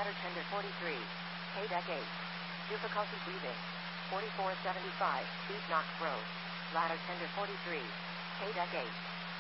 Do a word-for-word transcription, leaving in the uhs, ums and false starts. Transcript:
Ladder tender forty-three. K deck eight. Difficulty breathing. forty-four seventy-five. Beat Knox Road. Ladder tender forty-three. K deck eight.